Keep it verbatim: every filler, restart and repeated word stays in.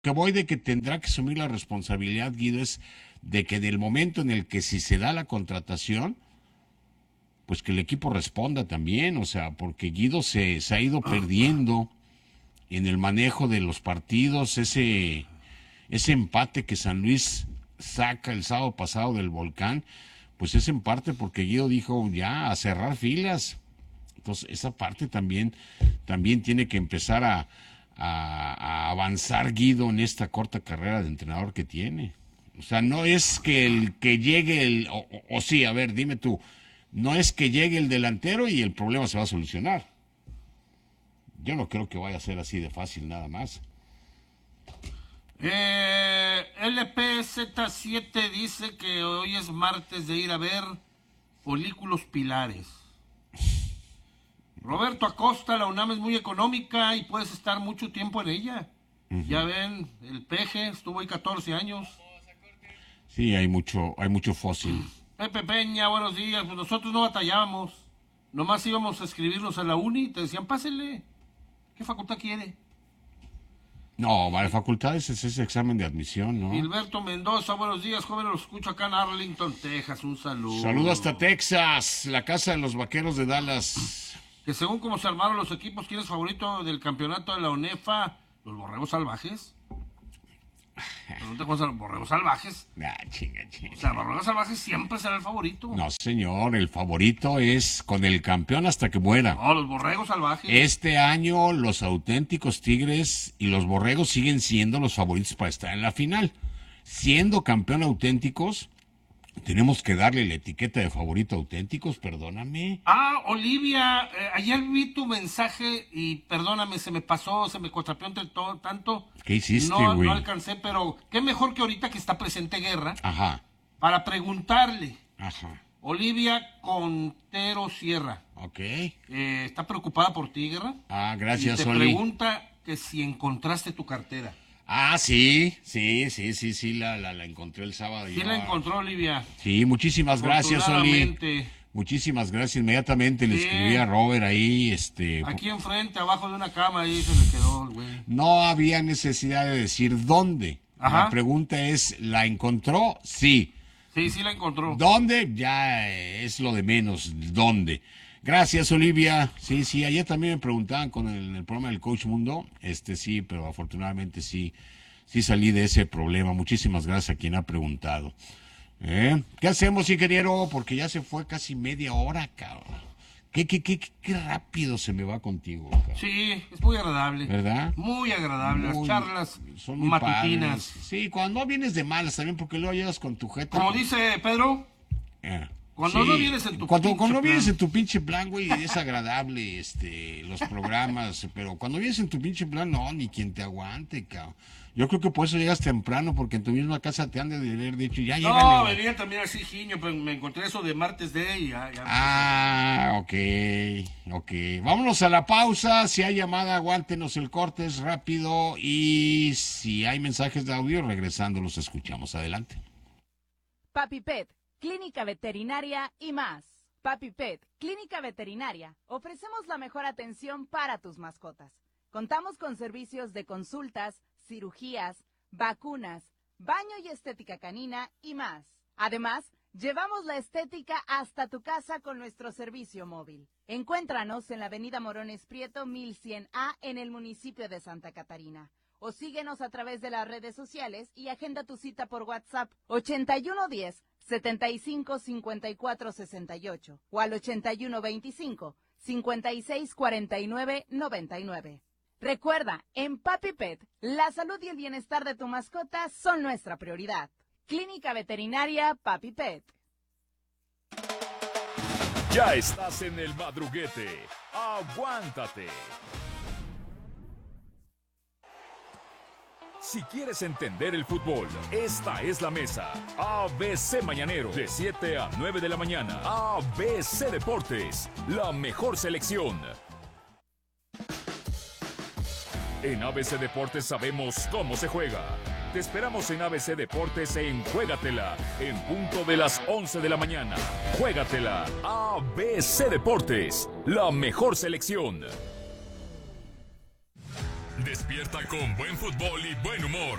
que voy de que tendrá que asumir la responsabilidad, Guido, es de que en el momento en el que si se da la contratación, pues que el equipo responda también, o sea, porque Guido se, se ha ido perdiendo en el manejo de los partidos, ese, ese empate que San Luis saca el sábado pasado del Volcán, pues es en parte porque Guido dijo ya a cerrar filas. Entonces esa parte también, también tiene que empezar a, a, a avanzar Guido en esta corta carrera de entrenador que tiene. O sea, no es que el que llegue el, o, o, o sí, a ver, dime tú, no es que llegue el delantero y el problema se va a solucionar. Yo no creo que vaya a ser así de fácil nada más. Eh, L P Z siete dice que hoy es martes de ir a ver Folículos Pilares. Roberto Acosta, la UNAM es muy económica y puedes estar mucho tiempo en ella. Uh-huh. Ya ven, el Peje estuvo ahí catorce años. Sí, hay mucho, hay mucho fósil. Pepe Peña, buenos días. Pues nosotros no batallábamos. Nomás íbamos a escribirnos a la uni y te decían, pásenle. ¿Qué facultad quiere? No, para facultades es ese examen de admisión, ¿no? Gilberto Mendoza, buenos días, joven, los escucho acá en Arlington, Texas, un saludo. Saludo hasta Texas, la casa de los vaqueros de Dallas. Que según cómo se armaron los equipos, ¿quién es favorito del campeonato de la UNEFA? ¿Los Borregos Salvajes? Pregunta cómo son los Borregos Salvajes. Ah, chinga, chinga. O sea, Borregos Salvajes siempre será el favorito. No, señor, el favorito es con el campeón hasta que muera. No, los Borregos Salvajes. Este año los auténticos Tigres y los Borregos siguen siendo los favoritos para estar en la final. Siendo campeón auténticos, tenemos que darle la etiqueta de favorito auténticos, perdóname. Ah, Olivia, eh, ayer vi tu mensaje y perdóname, se me pasó, se me contrapió entre todo tanto. ¿Qué hiciste, No, güey? no alcancé, pero qué mejor que ahorita que está presente Guerra. Ajá. Para preguntarle. Ajá. Olivia Contero Sierra. Ok. Eh, está preocupada por ti, Guerra. Ah, gracias, y te Oli. pregunta que si encontraste tu cartera. Ah, sí, sí, sí, sí, sí, la, la, la encontré el sábado. ¿Quién la encontró, Olivia? Sí, muchísimas gracias, Oli. Muchísimas gracias. Inmediatamente le sí. escribí a Robert ahí, este... Aquí enfrente, abajo de una cama, ahí se le quedó el güey. No había necesidad de decir dónde. Ajá. La pregunta es, ¿la encontró? Sí. Sí, sí la encontró. ¿Dónde? Ya es lo de menos, ¿dónde? Gracias, Olivia. Sí, sí, ayer también me preguntaban con el, el programa del Coach Mundo. Este sí, pero afortunadamente sí, sí salí de ese problema. Muchísimas gracias a quien ha preguntado. ¿Eh? ¿Qué hacemos, ingeniero? Porque ya se fue casi media hora, cabrón. ¿Qué, qué, qué, qué rápido se me va contigo, cabrón? Sí, es muy agradable. ¿Verdad? Muy agradable. Muy, las charlas son muy matutinas. Padres. Sí, cuando no vienes de malas también, porque luego llegas con tu jeta. Como dice Pedro... Eh. Cuando sí. no vienes en tu cuando, pinche cuando plan. vienes en tu pinche plan, güey, es agradable este, los programas, pero cuando vienes en tu pinche plan, no, ni quien te aguante, cabrón. Yo creo que por eso llegas temprano, porque en tu misma casa te han de haber dicho, ya llega. No, venía también así, Giño, pero me encontré eso de martes de y ya, ya Ah, ok, ok. Vámonos a la pausa, si hay llamada, aguántenos el corte, es rápido, y si hay mensajes de audio, regresando los escuchamos. Adelante. Papi Pet, Clínica Veterinaria y más. Papi Pet, Clínica Veterinaria. Ofrecemos la mejor atención para tus mascotas. Contamos con servicios de consultas, cirugías, vacunas, baño y estética canina y más. Además, llevamos la estética hasta tu casa con nuestro servicio móvil. Encuéntranos en la avenida Morones Prieto mil cien A en el municipio de Santa Catarina. O síguenos a través de las redes sociales y agenda tu cita por WhatsApp ochenta y uno diez, setenta y cinco, cincuenta y cuatro sesenta y ocho o al ochenta y uno veinticinco, cincuenta y seis cuarenta y nueve noventa y nueve. Recuerda, en Papi Pet, la salud y el bienestar de tu mascota son nuestra prioridad. Clínica Veterinaria Papi Pet. Ya estás en el madruguete. Aguántate. Si quieres entender el fútbol, esta es la mesa. A B C Mañanero, de siete a nueve de la mañana. A B C Deportes, la mejor selección. En A B C Deportes sabemos cómo se juega. Te esperamos en A B C Deportes en Juégatela, en punto de las once de la mañana. Juégatela, A B C Deportes, la mejor selección. Despierta con buen fútbol y buen humor.